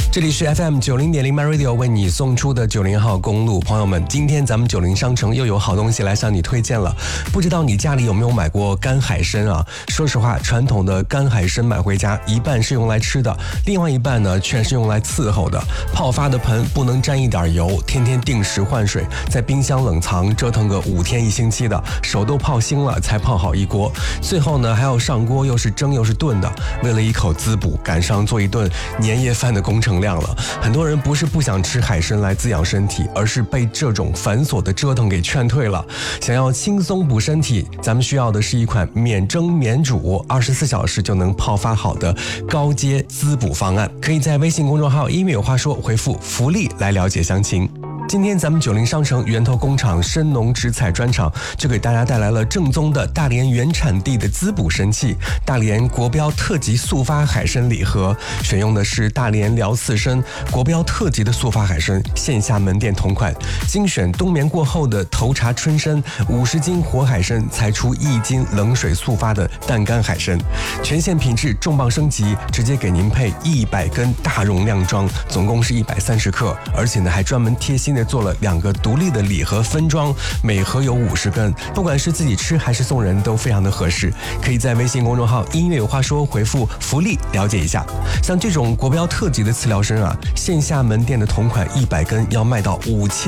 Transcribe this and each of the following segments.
这里是 FM90.0 MyRadio 为你送出的90号公路，朋友们，今天咱们90商城又有好东西来向你推荐了。不知道你家里有没有买过干海参啊？说实话，传统的干海参买回家，一半是用来吃的，另外一半呢却是用来伺候的。泡发的盆不能沾一点油，天天定时换水，在冰箱冷藏折腾个5天1星期的，手都泡腥了才泡好一锅。最后呢还要上锅，又是蒸又是炖的，为了一口滋补，赶上做一顿年夜饭的工程量了。很多人不是不想吃海参来滋养身体，而是被这种繁琐的折腾给劝退了。想要轻松补身体，咱们需要的是一款免蒸免煮24小时就能泡发好的高阶滋补方案。可以在微信公众号音乐有话说回复福利来了解详情。今天咱们90商城源头工厂参农直采专场就给大家带来了正宗的大连原产地的滋补神器——大连国标特级速发海参礼盒，选用的是大连辽刺参国标特级的速发海参，线下门店同款，精选冬眠过后的头茬春参，50斤活海参裁出1斤冷水速发的淡干海参，全线品质重磅升级，直接给您配100根大容量装，总共是130克，而且呢还专门贴心的做了2个独立的礼盒分装，每盒有50根，不管是自己吃还是送人都非常的合适。可以在微信公众号音乐有话说回复福利了解一下。像这种国标特级的刺疗参啊，线下门店的同款100根要卖到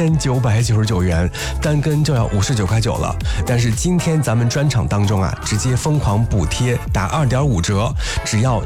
5999元，单根就要59块9了。但是今天咱们专场当中啊，直接疯狂补贴打2.5折，只要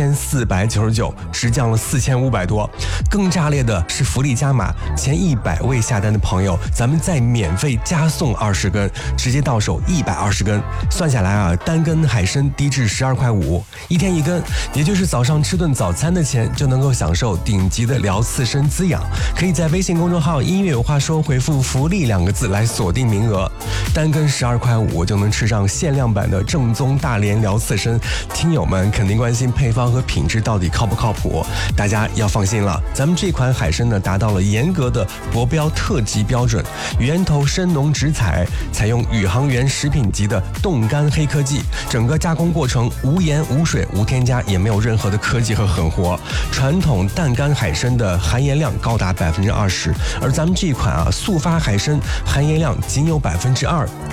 1499，直降了4500多。更炸裂的是福利加码，前100位下单的朋友，咱们再免费加送20根，直接到手120根。算下来啊，单根海参低至12块5，一天1根，也就是早上吃顿早餐的钱，就能够享受顶级的辽刺参滋养。可以在微信公众号音乐有话说回复福利2个字来锁定名额，单根12块5就能吃上限量版的正宗大连辽刺参。听友们肯定关心配方和品质到底靠不靠谱，大家要放心了，咱们这款海参呢达到了严格的国标特级标准，源头参农直采，采用宇航员食品级的冻干黑科技，整个加工过程无盐无水无添加，也没有任何的科技和狠活。传统淡干海参的含盐量高达20%，而咱们这一款啊速发海参含盐量仅有2%，